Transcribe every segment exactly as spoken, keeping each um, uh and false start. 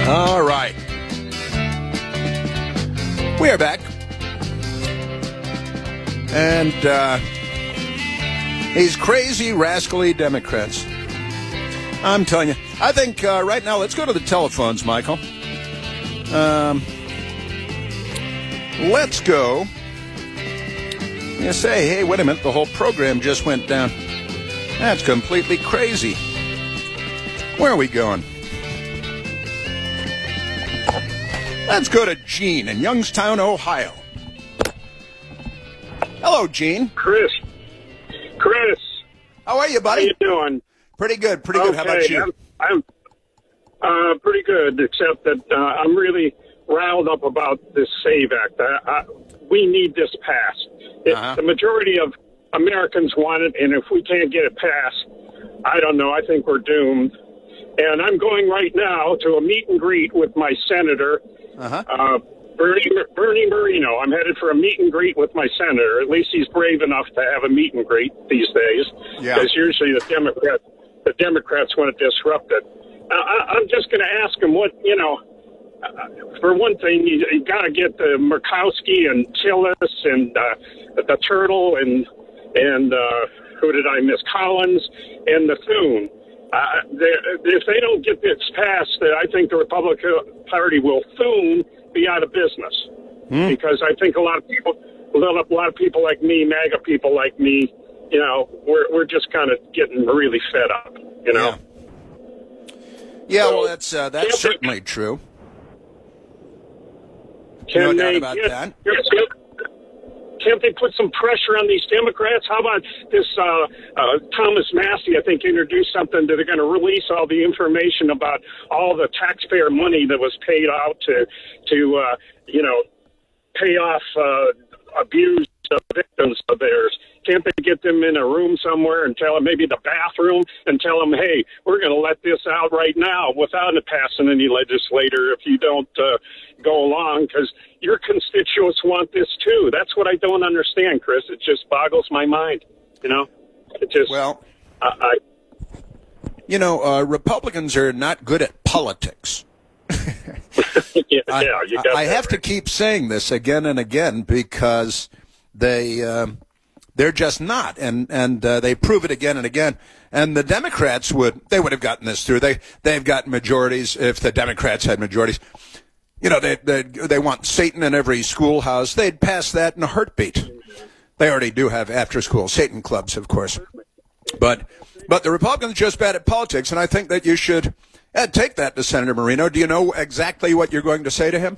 All right. We are back. And uh, these crazy, rascally Democrats. I'm telling you. I think uh, right now, let's go to the telephones, Michael. Um, let's go. You say, hey, wait a minute, the whole program just went down. That's completely crazy. Where are we going? Let's go to Gene in Youngstown, Ohio. Hello, Gene. Chris. Chris. How are you, buddy? How you doing? Pretty good, pretty good. Okay, How about you? I'm, I'm uh, pretty good, except that uh, I'm really riled up about this SAVE Act. I, I, we need this passed. It, uh-huh. The majority of Americans want it, and if we can't get it passed, I don't know, I think we're doomed. And I'm going right now to a meet and greet with my senator, uh-huh. uh, Bernie, Bernie Moreno. I'm headed for a meet and greet with my senator. At least he's brave enough to have a meet and greet these days. Yeah. Because usually the Democrats, the Democrats want to disrupt it. Uh, I, I'm just going to ask him what, you know, uh, for one thing, you, you got to get the Murkowski and Tillis and uh, the Turtle and, and uh, who did I miss? Collins and the Thune. Uh, if they don't get this passed, I think the Republican Party will soon be out of business. Hmm. Because I think a lot of people, a lot of, a lot of people like me, MAGA people like me, you know, we're we're just kind of getting really fed up, you know. Yeah, yeah so, well, that's uh, that's certainly they, true. Can no they doubt about get, that. Can't they put some pressure on these Democrats? How about this uh, uh, Thomas Massey, I think, introduced something that they're going to release all the information about all the taxpayer money that was paid out to, to uh, you know, pay off uh, abused victims of theirs. Can't they get them in a room somewhere and tell them, maybe the bathroom, and tell them, hey, we're going to let this out right now without it passing any legislator if you don't uh, go along, because your constituents want this too. That's what I don't understand, Chris. It just boggles my mind, you know? It just, well, I, I you know, uh, Republicans are not good at politics. yeah, I, yeah, you got I that have right. to keep saying this again and again because they um, they're just not, and and uh, they prove it again and again. And the Democrats would they would have gotten this through. They they've got majorities. If the Democrats had majorities, you know, they they they want Satan in every schoolhouse. They'd pass that in a heartbeat. They already do have after-school Satan clubs, of course, but but the Republicans are just bad at politics, and I think that you should. Uh, take that to Senator Moreno. Do you know exactly what you're going to say to him?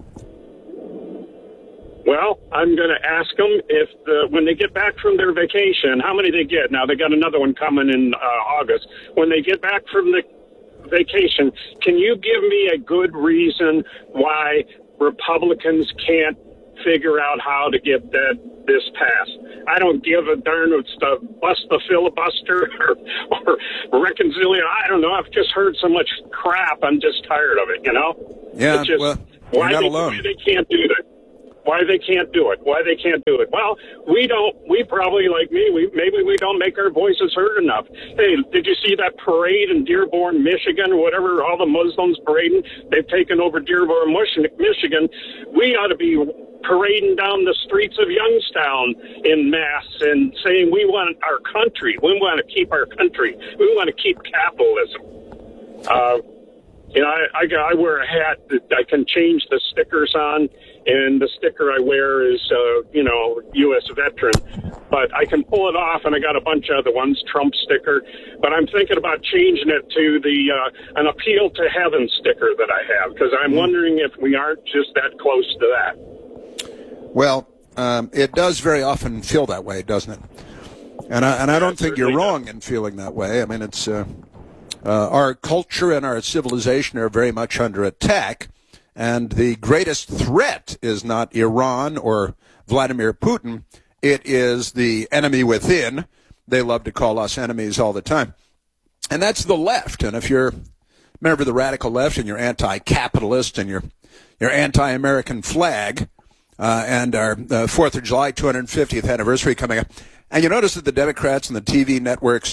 Well, I'm going to ask them if the, when they get back from their vacation, how many they get. Now, they got another one coming in uh, August. When they get back from the vacation, can you give me a good reason why Republicans can't figure out how to get that this passed? I don't give a darn if it's the bust the filibuster or, or reconciliation. I don't know. I've just heard so much crap. I'm just tired of it, you know? Yeah, it's just, well, you're why not they, alone. Why they can't do that? Why they can't do it? Why they can't do it? Well, we don't. We probably, like me, we maybe we don't make our voices heard enough. Hey, did you see that parade in Dearborn, Michigan, or whatever? All the Muslims parading. They've taken over Dearborn, Michigan. We ought to be parading down the streets of Youngstown in mass and saying we want our country. We want to keep our country. We want to keep capitalism. Uh, you know, I, I, I wear a hat that I can change the stickers on, and the sticker I wear is, uh, you know, U S veteran. But I can pull it off, and I got a bunch of other ones, Trump sticker. But I'm thinking about changing it to the uh, an appeal to heaven sticker that I have, because I'm wondering if we aren't just that close to that. Well, um, it does very often feel that way, doesn't it? And I, and I don't think you're wrong in feeling that way. I mean, it's uh, uh, our culture and our civilization are very much under attack, and the greatest threat is not Iran or Vladimir Putin. It is the enemy within. They love to call us enemies all the time. And that's the left. And if you're a member of the radical left and you're anti-capitalist and you're, you're anti-American flag, Uh, and our uh, fourth of July two hundred fiftieth anniversary coming up. And you notice that the Democrats and the T V networks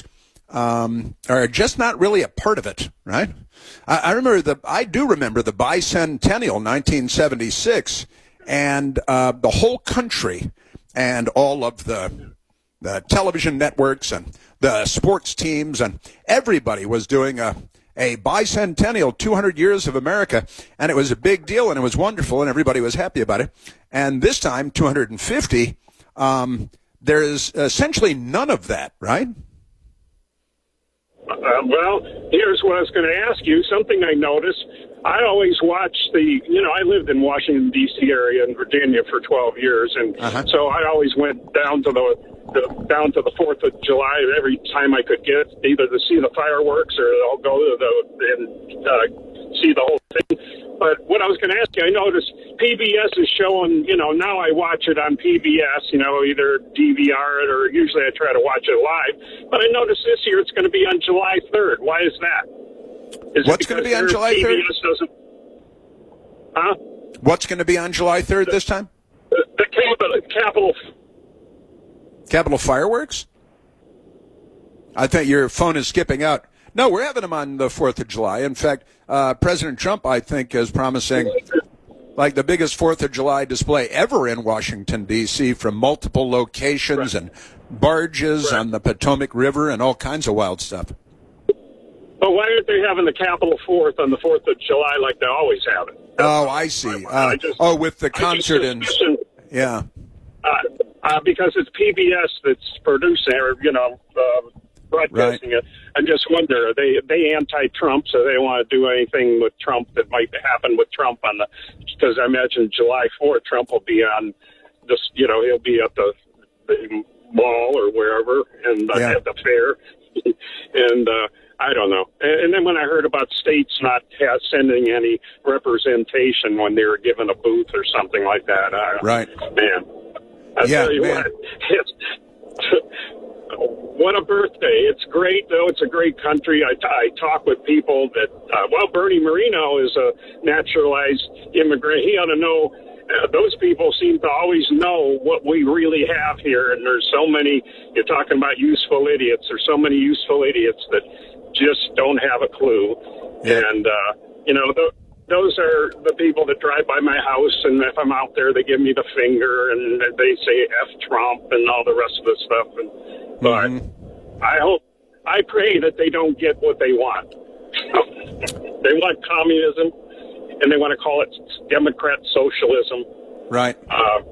um, are just not really a part of it, right? I, I remember the, I do remember the bicentennial, nineteen seventy-six, and uh, the whole country and all of the, the television networks and the sports teams and everybody was doing a, a bicentennial, two hundred years of America, and it was a big deal and it was wonderful and everybody was happy about it. And this time, two hundred fifty, um, there's essentially none of that, right? Uh, well, here's what I was going to ask you. Something I noticed. I always watch the, you know, I lived in Washington, D C area in Virginia for twelve years, and uh-huh. so I always went down to the, the down to the fourth of July every time I could get, either to see the fireworks or I'll go to the and uh, see the whole thing. But what I was going to ask you, I noticed P B S is showing, you know, now I watch it on P B S, you know, either D V R it or usually I try to watch it live. But I noticed this year it's going to be on July third. Why is that? Is What's going to be on July third? Huh? What's going to be on July third this time? The, the Capitol, Capitol. Capitol fireworks? I think your phone is skipping out. No, we're having them on the fourth of July. In fact, uh, President Trump, I think, is promising like the biggest fourth of July display ever in Washington, D C, from multiple locations right. and barges right. on the Potomac River and all kinds of wild stuff. But why aren't they having the Capitol fourth on the fourth of July like they always have it? That's oh, I see. Uh, I just, oh, with the concert and yeah. Uh, uh, because it's P B S that's producing, or you know, uh, broadcasting right. it. I just wonder, are they they anti-Trump, so they want to do anything with Trump that might happen with Trump on the? Because I imagine July fourth, Trump will be on this. You know, he'll be at the, the mall or wherever, and uh, yeah. at the fair, and. uh I don't know. And then when I heard about states not sending any representation when they were given a booth or something like that, I, right? Man, I yeah, tell you man. what, it's, what a birthday! It's great, though. It's a great country. I, I talk with people that, uh, well, Bernie Moreno is a naturalized immigrant. He ought to know. Uh, those people seem to always know what we really have here, and there's so many. You're talking about useful idiots. There's so many useful idiots that just don't have a clue. Yeah. And, uh, you know, th- those are the people that drive by my house, and if I'm out there, they give me the finger, and they say F Trump and all the rest of the stuff. And, but mm-hmm. I hope, I pray that they don't get what they want. They want communism, and they want to call it Democrat socialism. Right. Uh,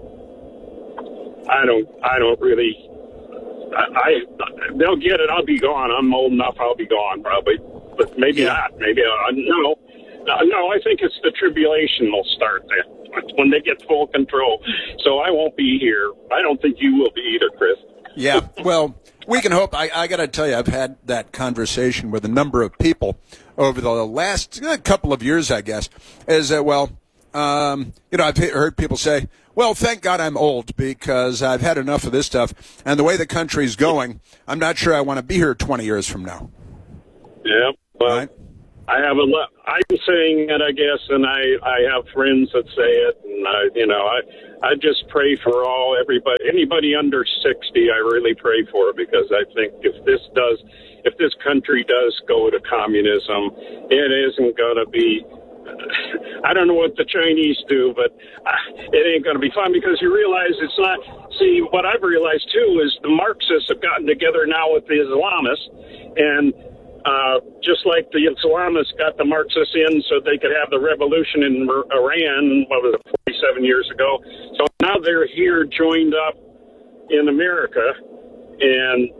I don't, I don't really... I, I they'll get it. I'll be gone. I'm old enough. I'll be gone probably, but maybe yeah. not. Maybe uh, no, uh, no. I think it's the tribulation will start then when they get full control. So I won't be here. I don't think you will be either, Chris. Yeah. Well, we can hope. I, I got to tell you, I've had that conversation with a number of people over the last uh, couple of years. I guess is that well, um, you know, I've heard people say, well, thank God I'm old because I've had enough of this stuff. And the way the country's going, I'm not sure I want to be here twenty years from now. Yeah, well, right? I have a lot. I'm saying it, I guess, and I, I have friends that say it. And, I, you know, I I just pray for all, everybody, anybody under sixty, I really pray for because I think if this does, if this country does go to communism, it isn't going to be, I don't know what the Chinese do, but it ain't going to be fun because you realize it's not. See, what I've realized, too, is the Marxists have gotten together now with the Islamists, and uh, just like the Islamists got the Marxists in so they could have the revolution in Iran, what was it, forty-seven years ago. So now they're here joined up in America, and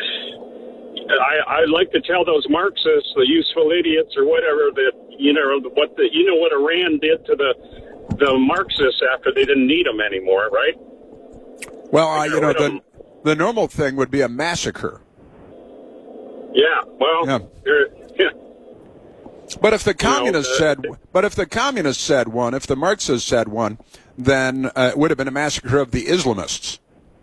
I, I like to tell those Marxists, the useful idiots or whatever, that you know what the you know what Iran did to the the Marxists after they didn't need them anymore, right? Well, uh, you know the the normal thing would be a massacre. Yeah. Well. Yeah. yeah. But if the communists you know, uh, said, but if the communists said one, if the Marxists said one, then uh, it would have been a massacre of the Islamists.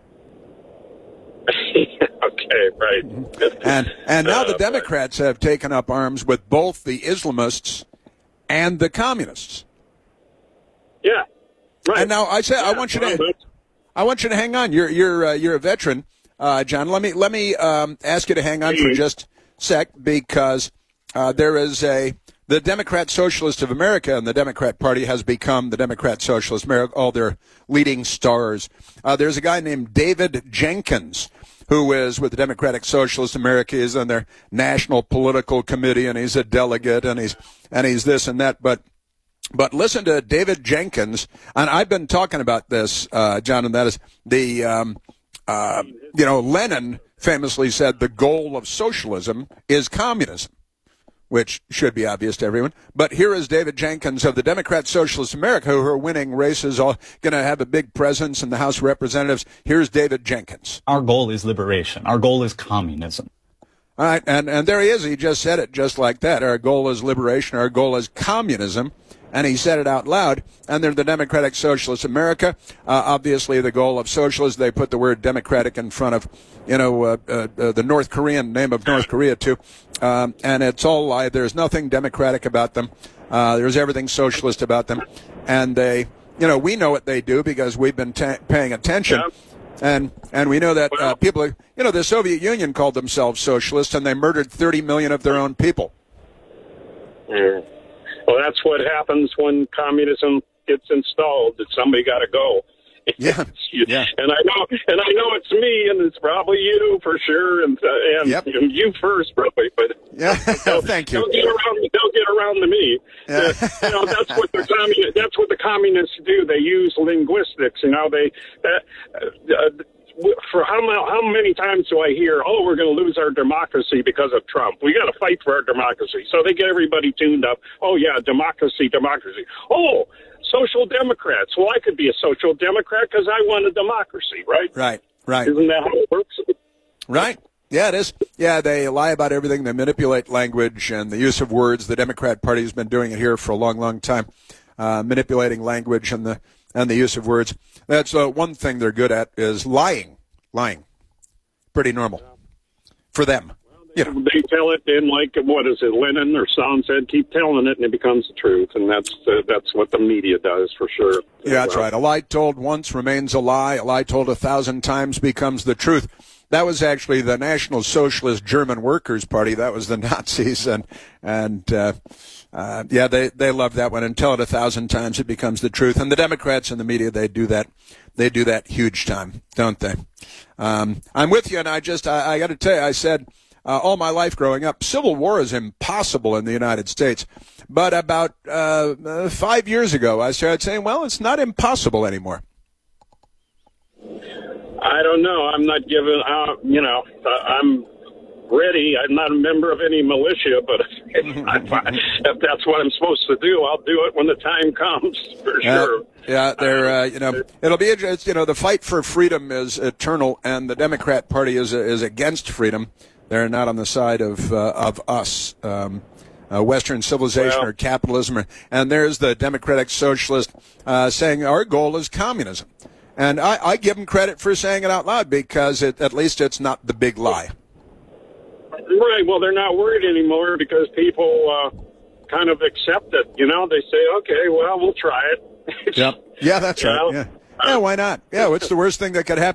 Okay, right. And and now the uh, Democrats have taken up arms with both the Islamists and the communists. Yeah, right. And now I say yeah, I want you to I want you to hang on. You're you're uh, you're a veteran, uh, John. Let me let me um, ask you to hang on for just sect because uh, there is a the Democrat Socialist of America and the Democrat Party has become the Democrat Socialist America, all their leading stars. Uh, there's a guy named David Jenkins who is with the Democratic Socialist America, is on their national political committee, and he's a delegate, and he's and he's this and that. But but listen to David Jenkins, and I've been talking about this, uh, John, and that is the um, uh, you know Lenin famously said the goal of socialism is communism, which should be obvious to everyone. But here is David Jenkins of the Democrat Socialist America, who are winning races, all going to have a big presence in the House of Representatives. Here's David Jenkins. Our goal is liberation. Our goal is communism. All right, and, and there he is. He just said it just like that. Our goal is liberation. Our goal is communism. And he said it out loud. And they're the Democratic Socialist America. Uh, obviously, the goal of socialists, they put the word democratic in front of, you know, uh, uh, uh, the North Korean name of North Korea, too. Um, and it's all lie. There's nothing democratic about them. Uh, there's everything socialist about them. And they, you know, we know what they do because we've been ta- paying attention. Yeah. And and we know that uh, people, you know, the Soviet Union called themselves socialists, and they murdered thirty million of their own people. Yeah. Well, that's what happens when communism gets installed. That somebody got to go. Yeah. yeah. And I know, and I know it's me, and it's probably you for sure, and uh, and, yep. and you first, probably. But yeah, thank you. They'll get around. They'll get around to me. Yeah. Uh, you know, that's what the commun- That's what the communists do. They use linguistics. You know, they that. Uh, For how, how many times do I hear, oh, we're going to lose our democracy because of Trump? We got to fight for our democracy. So they get everybody tuned up. Oh, yeah, democracy, democracy. Oh, social democrats. Well, I could be a social democrat because I want a democracy, right? Right, right. Isn't that how it works? Right. Yeah, it is. Yeah, they lie about everything. They manipulate language and the use of words. The Democrat Party has been doing it here for a long, long time, uh, manipulating language and the and the use of words. That's uh, one thing they're good at is lying. Lying. Pretty normal for them. You know. They tell it in, like, what is it, Lenin or Stalin said, keep telling it and it becomes the truth. And that's uh, that's what the media does for sure. Yeah, that's right. A lie told once remains a lie. A lie told a thousand times becomes the truth. That was actually the National Socialist German Workers' Party. That was the Nazis. And, and uh, uh, yeah, they, they love that one. And tell it a thousand times, it becomes the truth. And the Democrats and the media, they do that. They do that huge time, don't they? Um, I'm with you, and I just, I, I got to tell you, I said uh, all my life growing up, civil war is impossible in the United States. But about uh, uh, five years ago, I started saying, well, it's not impossible anymore. I don't know. I'm not giving out, you know, I'm ready. I'm not a member of any militia, but if, if that's what I'm supposed to do, I'll do it when the time comes, for sure. Uh, yeah, they're, uh, you know, it'll be, it's, you know, the fight for freedom is eternal, and the Democrat Party is is against freedom. They're not on the side of uh, of us, um, uh, Western civilization well, or capitalism. Or, and there's the Democratic Socialist uh, saying our goal is communism. And I, I give them credit for saying it out loud because it, at least it's not the big lie. Right. Well, they're not worried anymore because people uh, kind of accept it. You know, they say, okay, well, we'll try it. Yep. Yeah, that's right. Yeah. yeah, why not? Yeah, what's the worst thing that could happen?